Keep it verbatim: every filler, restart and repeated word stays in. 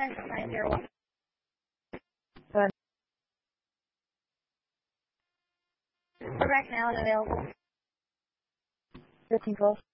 Central nine zero one. Uh, Correct now is available. fifteen twelve.